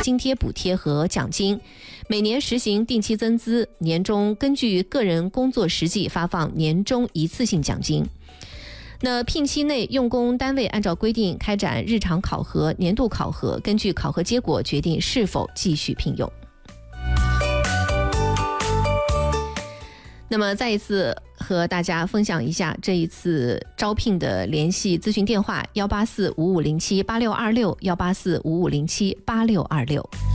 津贴补贴和奖金，每年实行定期增资，年终根据个人工作实际发放年终一次性奖金。那聘期内，用工单位按照规定开展日常考核、年度考核，根据考核结果决定是否继续聘用。那么再一次和大家分享一下这一次招聘的联系咨询电话：18455078626，18455078626。